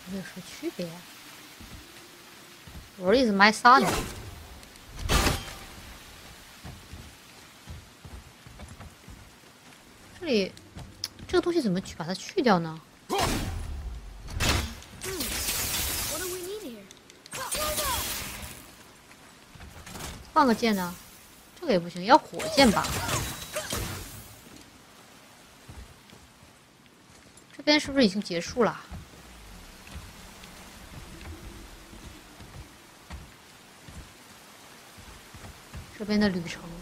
有什么区别？Where is my son？ 这里这个东西怎么去把它去掉呢？换个剑呢？这个也不行，要火箭吧？这边是不是已经结束了？这边的旅程